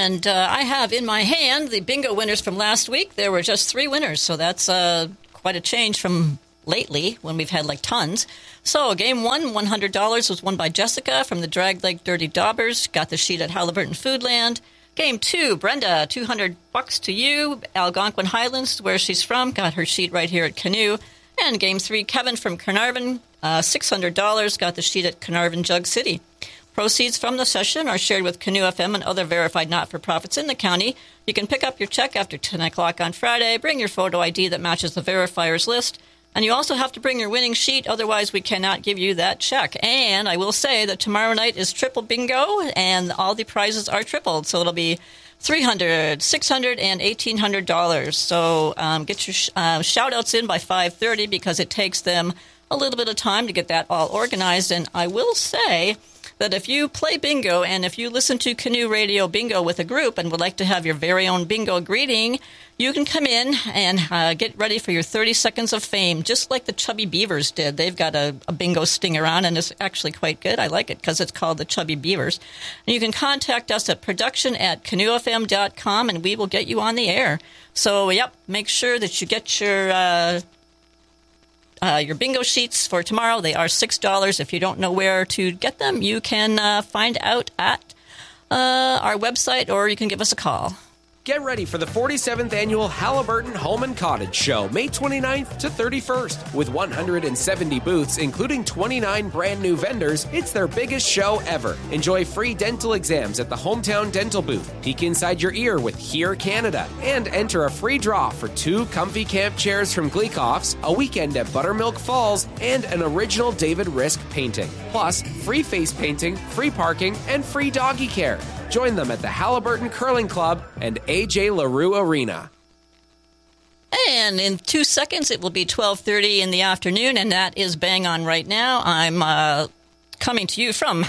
And I have in my hand the bingo winners from last week. There were just 3 winners, so that's quite a change from lately when we've had like tons. So game 1, $100 was won by Jessica from the Drag Lake Dirty Daubers. Got the sheet at Halliburton Foodland. Game 2, Brenda, $200 to you. Algonquin Highlands, where she's from, got her sheet right here at Canoe. And game 3, Kevin from Carnarvon, $600, got the sheet at Carnarvon Jug City. Proceeds from the session are shared with Canoe FM and other verified not-for-profits in the county. You can pick up your check after 10 o'clock on Friday. Bring your photo ID that matches the verifiers list. And you also have to bring your winning sheet, otherwise we cannot give you that check. And I will say that tomorrow night is triple bingo, and all the prizes are tripled. So it'll be $300, $600, and $1,800. So get your shout-outs in by 5:30 because it takes them a little bit of time to get that all organized. And I will say that if you play bingo and if you listen to Canoe Radio Bingo with a group and would like to have your very own bingo greeting, you can come in and get ready for your 30 seconds of fame, just like the Chubby Beavers did. They've got a bingo stinger on, and it's actually quite good. I like it because it's called the Chubby Beavers. And you can contact us at production@canoefm.com, and we will get you on the air. So, yep, make sure that you get your bingo sheets for tomorrow. They are $6. If you don't know where to get them, you can find out at our website, or you can give us a call. Get ready for the 47th Annual Halliburton Home and Cottage Show, May 29th to 31st. With 170 booths, including 29 brand new vendors, it's their biggest show ever. Enjoy free dental exams at the Hometown Dental booth. Peek inside your ear with Hear Canada. And enter a free draw for 2 comfy camp chairs from Gleekoff's, a weekend at Buttermilk Falls, and an original David Risk painting. Plus, free face painting, free parking, and free doggy care. Join them at the Halliburton Curling Club and AJ LaRue Arena. And in 2 seconds, it will be 12:30 in the afternoon, and that is bang on right now. I'm coming to you from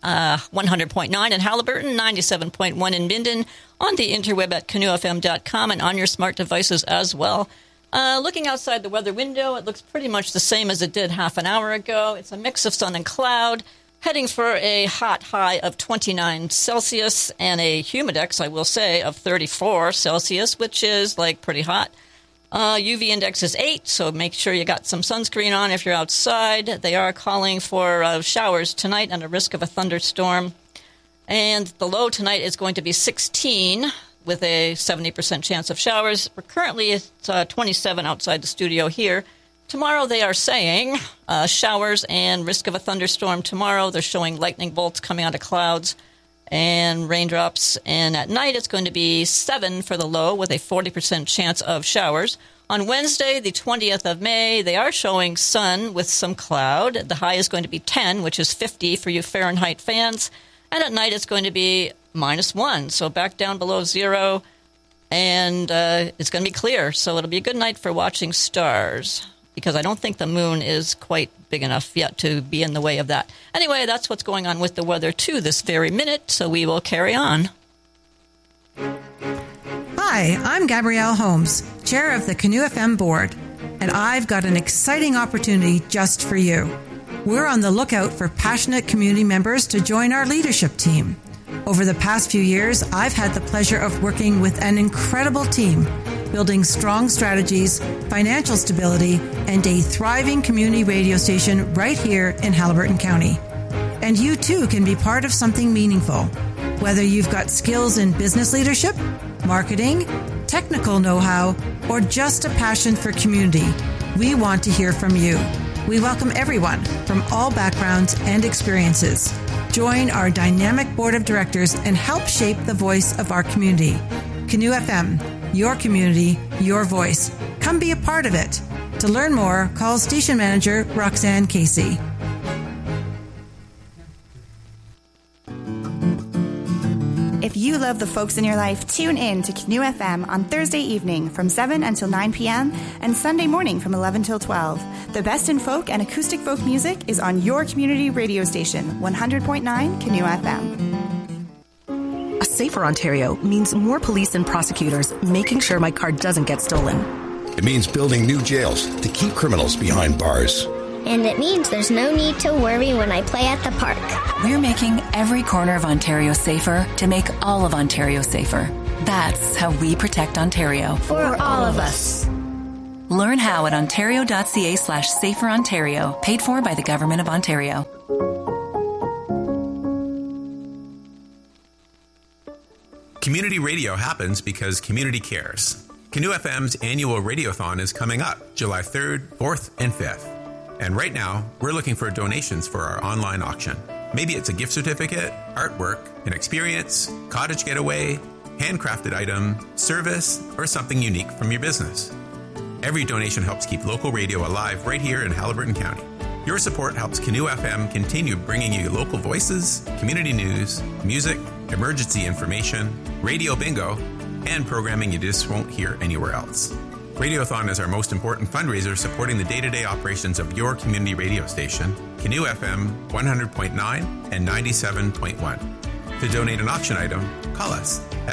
100.9 in Halliburton, 97.1 in Minden, on the interweb at canoefm.com, and on your smart devices as well. Looking outside the weather window, it looks pretty much the same as it did half an hour ago. It's a mix of sun and cloud. Heading for a hot high of 29 Celsius and a humidex, I will say, of 34 Celsius, which is like pretty hot. UV index is 8, so make sure you got some sunscreen on if you're outside. They are calling for showers tonight and a risk of a thunderstorm. And the low tonight is going to be 16 with a 70% chance of showers. Currently, it's 27 outside the studio here. Tomorrow they are saying showers and risk of a thunderstorm tomorrow. They're showing lightning bolts coming out of clouds and raindrops. And at night it's going to be 7 for the low with a 40% chance of showers. On Wednesday, the 20th of May, they are showing sun with some cloud. The high is going to be 10, which is 50 for you Fahrenheit fans. And at night it's going to be -1, so back down below 0. And it's going to be clear, so it'll be a good night for watching stars, because I don't think the moon is quite big enough yet to be in the way of that. Anyway, that's what's going on with the weather to this very minute, so we will carry on. Hi, I'm Gabrielle Holmes, chair of the Canoe FM board, and I've got an exciting opportunity just for you. We're on the lookout for passionate community members to join our leadership team. Over the past few years, I've had the pleasure of working with an incredible team, building strong strategies, financial stability, and a thriving community radio station right here in Halliburton County. And you too can be part of something meaningful. Whether you've got skills in business leadership, marketing, technical know-how, or just a passion for community, we want to hear from you. We welcome everyone from all backgrounds and experiences. Join our dynamic board of directors and help shape the voice of our community. Canoe FM, your community, your voice. Come be a part of it. To learn more, call station manager Roxanne Casey. If you love the folks in your life, tune in to Canoe FM on Thursday evening from 7 until 9 p.m. and Sunday morning from 11 till 12. The best in folk and acoustic folk music is on your community radio station, 100.9 Canoe FM. A safer Ontario means more police and prosecutors making sure my car doesn't get stolen. It means building new jails to keep criminals behind bars. and it means there's no need to worry when I play at the park. We're making every corner of Ontario safer to make all of Ontario safer. That's how we protect Ontario. For all of us. Learn how at ontario.ca/saferontario, paid for by the Government of Ontario. Community radio happens because community cares. Canoe FM's annual Radiothon is coming up July 3rd, 4th, and 5th. And right now, we're looking for donations for our online auction. Maybe it's a gift certificate, artwork, an experience, cottage getaway, handcrafted item, service, or something unique from your business. Every donation helps keep local radio alive right here in Haliburton County. Your support helps Canoe FM continue bringing you local voices, community news, music, emergency information, radio bingo, and programming you just won't hear anywhere else. Radiothon is our most important fundraiser supporting the day-to-day operations of your community radio station, Canoe FM 100.9 and 97.1. To donate an auction item, call us at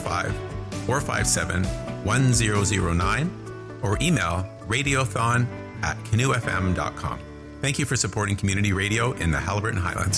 705-457-1009 or email radiothon@canoefm.com. Thank you for supporting community radio in the Haliburton Highlands.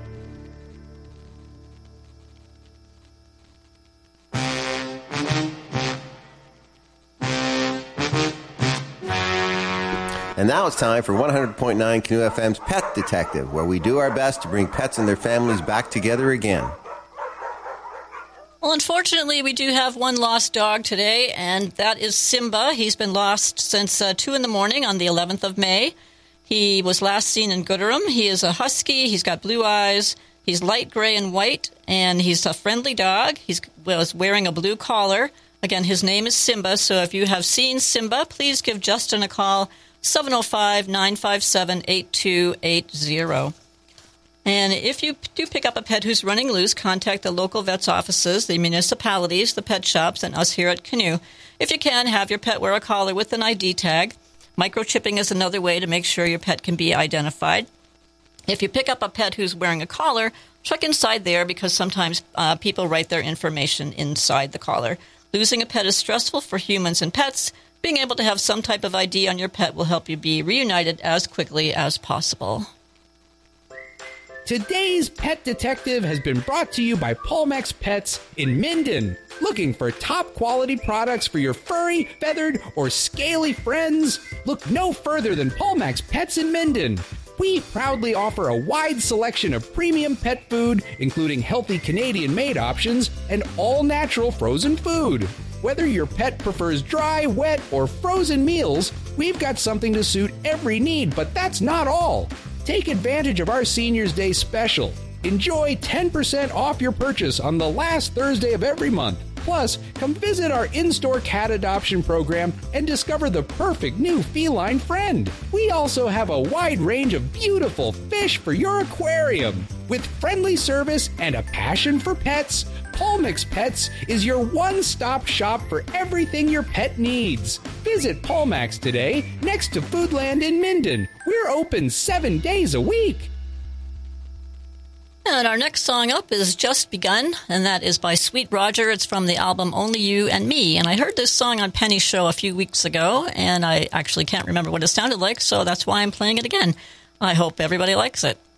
And now it's time for 100.9 Canoe FM's Pet Detective, where we do our best to bring pets and their families back together again. Well, unfortunately, we do have one lost dog today, and that is Simba. He's been lost since 2 in the morning on the 11th of May. He was last seen in Gooderham. He is a husky. He's got blue eyes. He's light gray and white, and he's a friendly dog. He was wearing a blue collar. Again, his name is Simba, so if you have seen Simba, please give Justin a call, 705-957-8280. And if you do pick up a pet who's running loose, contact the local vet's offices, the municipalities, the pet shops, and us here at Canoe. If you can, have your pet wear a collar with an ID tag. Microchipping is another way to make sure your pet can be identified. If you pick up a pet who's wearing a collar, check inside there because sometimes people write their information inside the collar. Losing a pet is stressful for humans and pets. Being able to have some type of ID on your pet will help you be reunited as quickly as possible. Today's Pet Detective has been brought to you by Polmex Pets in Minden. Looking for top quality products for your furry, feathered, or scaly friends? Look no further than Polmex Pets in Minden. We proudly offer a wide selection of premium pet food, including healthy Canadian-made options and all-natural frozen food. Whether your pet prefers dry, wet, or frozen meals, we've got something to suit every need, but that's not all. Take advantage of our Seniors' Day special. Enjoy 10% off your purchase on the last Thursday of every month. Plus, come visit our in-store cat adoption program and discover the perfect new feline friend. We also have a wide range of beautiful fish for your aquarium. With friendly service and a passion for pets, Polmex Pets is your one-stop shop for everything your pet needs. Visit Polmex today next to Foodland in Minden. We're open 7 days a week. And our next song up is Just Begun, and that is by Sweet Roger. It's from the album Only You and Me. And I heard this song on Penny's show a few weeks ago, and I actually can't remember what it sounded like, so that's why I'm playing it again. I hope everybody likes it.